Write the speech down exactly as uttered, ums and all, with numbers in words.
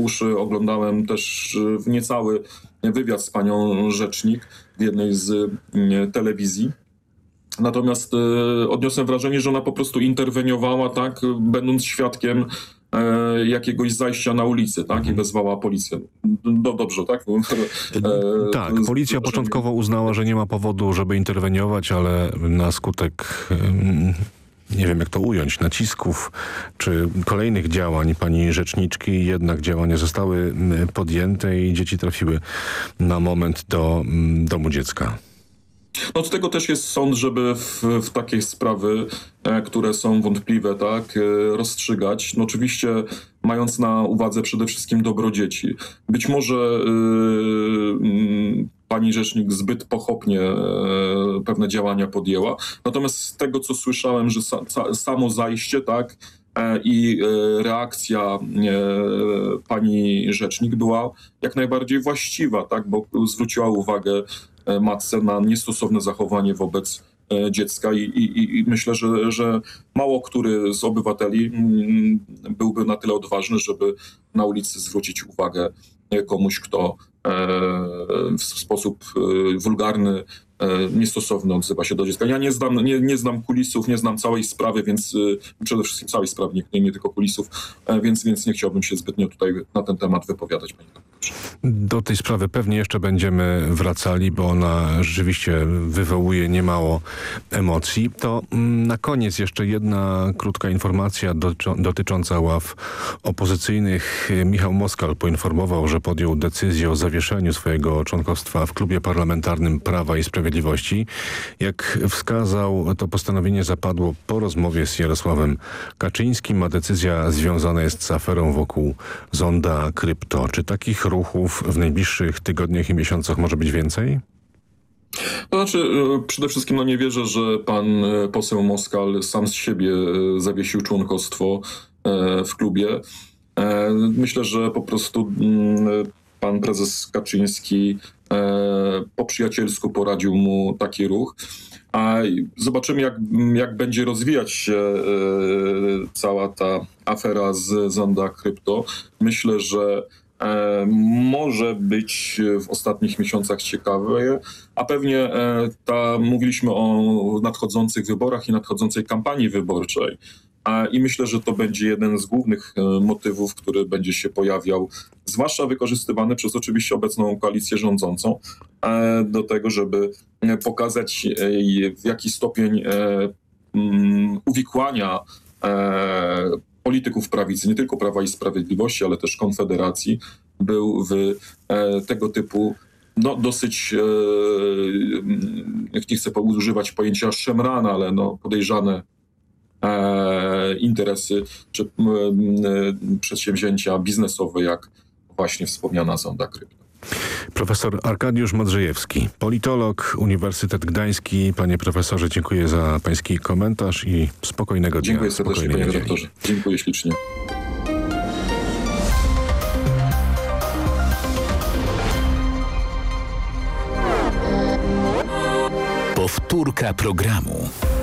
uszy, oglądałem też niecały wywiad z panią rzecznik w jednej z telewizji. Natomiast odniosłem wrażenie, że ona po prostu interweniowała, tak, będąc świadkiem e, jakiegoś zajścia na ulicy, tak, i wezwała policję. No dobrze, tak? E, tak, policja początkowo uznała, że nie ma powodu, żeby interweniować, ale na skutek, nie wiem jak to ująć, nacisków czy kolejnych działań pani rzeczniczki, jednak działania zostały podjęte i dzieci trafiły na moment do domu dziecka. No od tego też jest sąd, żeby w, w takie sprawy, e, które są wątpliwe, tak, e, rozstrzygać. No oczywiście mając na uwadze przede wszystkim dobro dzieci. Być może e, m, pani rzecznik zbyt pochopnie e, pewne działania podjęła. Natomiast z tego, co słyszałem, że sa, sa, samo zajście, tak, e, i e, reakcja e, pani rzecznik była jak najbardziej właściwa, tak, bo zwróciła uwagę matce na niestosowne zachowanie wobec e, dziecka i, i, i myślę, że, że mało który z obywateli m, byłby na tyle odważny, żeby na ulicy zwrócić uwagę komuś, kto e, w sposób e, wulgarny, e, niestosowny odzywa się do dziecka. Ja nie znam, nie, nie znam kulisów, nie znam całej sprawy, więc e, przede wszystkim całej sprawy, nie, nie tylko kulisów, e, więc, więc nie chciałbym się zbytnio tutaj na ten temat wypowiadać, panie doktorze. Do tej sprawy pewnie jeszcze będziemy wracali, bo ona rzeczywiście wywołuje niemało emocji. To na koniec jeszcze jedna krótka informacja dotycząca ław opozycyjnych. Michał Moskal poinformował, że podjął decyzję o zawieszeniu swojego członkostwa w klubie parlamentarnym Prawa i Sprawiedliwości. Jak wskazał, to postanowienie zapadło po rozmowie z Jarosławem Kaczyńskim, a decyzja związana jest z aferą wokół zonda krypto. Czy takich ruchów w najbliższych tygodniach i miesiącach może być więcej? To znaczy, przede wszystkim no nie wierzę, że pan poseł Moskal sam z siebie zawiesił członkostwo w klubie. Myślę, że po prostu pan prezes Kaczyński po przyjacielsku poradził mu taki ruch. A zobaczymy, jak, jak będzie rozwijać się cała ta afera z zonda krypto. Myślę, że E, może być w ostatnich miesiącach ciekawe, a pewnie e, ta, mówiliśmy o nadchodzących wyborach i nadchodzącej kampanii wyborczej. A, I myślę, że to będzie jeden z głównych e, motywów, który będzie się pojawiał, zwłaszcza wykorzystywany przez oczywiście obecną koalicję rządzącą, e, do tego, żeby pokazać e, w jaki stopień e, um, uwikłania e, polityków prawicy, nie tylko Prawa i Sprawiedliwości, ale też Konfederacji, był w e, tego typu no, dosyć, e, nie chcę używać pojęcia szemrane, ale no, podejrzane e, interesy czy e, przedsięwzięcia biznesowe, jak właśnie wspomniana zonda krypto. Profesor Arkadiusz Modrzejewski, politolog, Uniwersytet Gdański. Panie profesorze, dziękuję za pański komentarz i spokojnego dnia. Dziękuję serdecznie, panie redaktorze. Dziękuję ślicznie. Powtórka programu.